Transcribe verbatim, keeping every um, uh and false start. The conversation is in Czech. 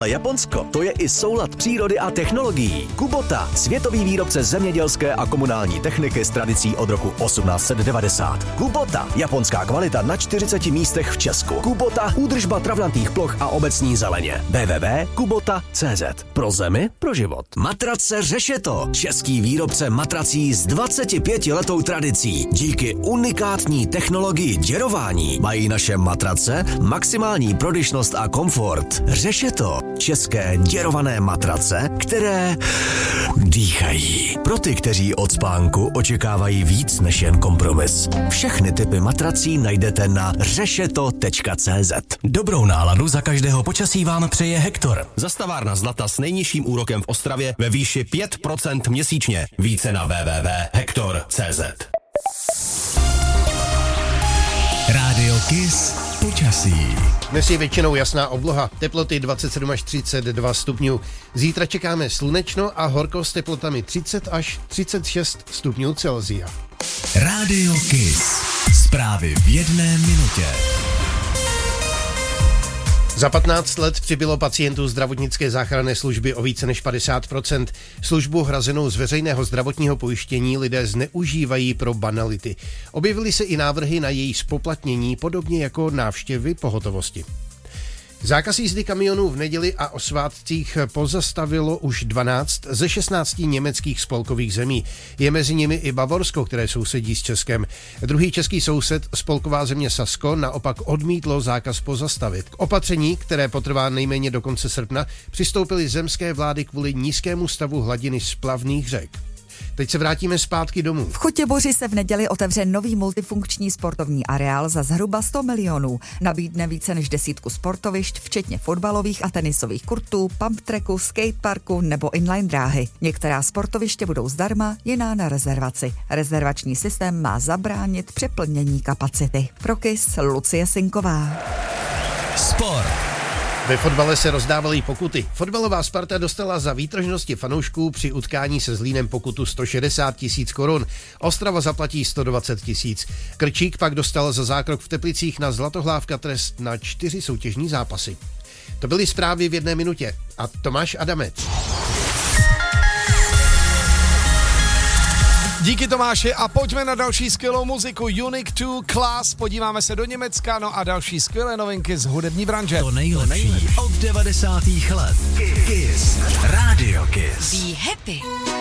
Japonsko, to je i soulad přírody a technologií. Kubota, světový výrobce zemědělské a komunální techniky s tradicí od roku osmnáct set devadesát. Kubota, japonská kvalita na čtyřiceti místech v Česku. Kubota, údržba travnatých ploch a obecní zeleně. w w w tečka kubota tečka c z. Pro zemi, pro život. Matrace Řešeto, český výrobce matrací s dvacetipětiletou tradicí. Díky unikátní technologii děrování mají naše matrace maximální prodyšnost a komfort. Řešeto, české děrované matrace, které dýchají. Pro ty, kteří od spánku očekávají víc než jen kompromis. Všechny typy matrací najdete na řešeto tečka c z. Dobrou náladu za každého počasí vám přeje Hektor. Zastavárna Zlata s nejnižším úrokem v Ostravě ve výši pět procent měsíčně. Více na w w w tečka hektor tečka c z. Rádio Kiss počasí. Dnes je většinou jasná obloha, teploty dvacet sedm až třicet dva stupňů. Zítra čekáme slunečno a horko s teplotami třicet až třicet šest stupňů Celsia. Rádio Kiss. Zprávy v jedné minutě. Za patnáct let přibylo pacientů zdravotnické záchranné služby o více než padesát procent. Službu hrazenou z veřejného zdravotního pojištění lidé zneužívají pro banality. Objevily se i návrhy na její zpoplatnění, podobně jako návštěvy pohotovosti. Zákaz jízdy kamionů v neděli a o svátcích pozastavilo už dvanáct ze šestnácti německých spolkových zemí. Je mezi nimi i Bavorsko, které sousedí s Českem. Druhý český soused, spolková země Sasko, naopak odmítlo zákaz pozastavit. K opatření, které potrvá nejméně do konce srpna, přistoupily zemské vlády kvůli nízkému stavu hladiny splavných řek. Teď se vrátíme zpátky domů. V Chotěboři se v neděli otevře nový multifunkční sportovní areál za zhruba sto milionů. Nabídne více než desítku sportovišť, včetně fotbalových a tenisových kurtů, pump tracku, skateparku nebo inline dráhy. Některá sportoviště budou zdarma, jiná na rezervaci. Rezervační systém má zabránit přeplnění kapacity. Pro Kiss Lucie Sinková. Sport. Ve fotbale se rozdávaly pokuty. Fotbalová Sparta dostala za výtržnosti fanoušků při utkání se Zlínem pokutu sto šedesát tisíc korun. Ostrava zaplatí sto dvacet tisíc. Krčík pak dostal za zákrok v Teplicích na Zlatohlávka trest na čtyři soutěžní zápasy. To byly zprávy v jedné minutě. A Tomáš Adamec. Díky Tomáši a pojďme na další skvělou muziku. Unique two Class, podíváme se do Německa, no a další skvělé novinky z hudební branže. To nejlepší od devadesátých let. Kiss. Radio Kiss. Be happy.